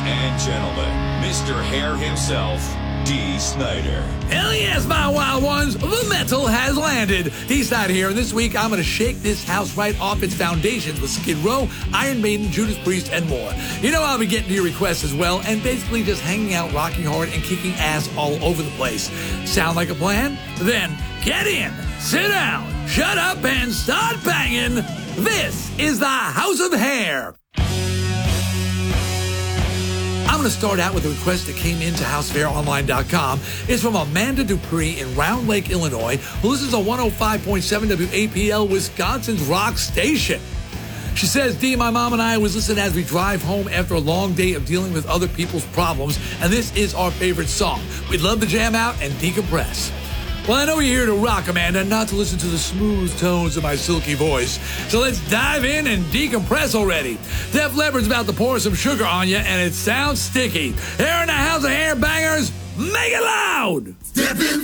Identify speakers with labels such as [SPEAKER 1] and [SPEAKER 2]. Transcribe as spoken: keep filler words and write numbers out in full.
[SPEAKER 1] and gentlemen, Mister Hair himself, Dee Snider.
[SPEAKER 2] Hell yes, my wild ones. The metal has landed. Dee Snider here, and this week I'm going to shake this house right off its foundations with Skid Row, Iron Maiden, Judas Priest, and more. You know I'll be getting to your requests as well, and basically just hanging out, rocking hard, and kicking ass all over the place. Sound like a plan? Then get in, sit down, shut up, and start banging. This is the House of Hair. I'm going to start out with a request that came into house of hair online dot com. It's from Amanda Dupree in Round Lake, Illinois, who listens to one oh five point seven W A P L, Wisconsin's rock station. She says, Dee, my mom and I always listen as we drive home after a long day of dealing with other people's problems, and this is our favorite song. We'd love to jam out and decompress. Well, I know you're here to rock, Amanda, not to listen to the smooth tones of my silky voice. So let's dive in and decompress already. Def Leppard's about to pour some sugar on you, and it sounds sticky. Here in the House of Hair Bangers, make it loud!
[SPEAKER 3] Step in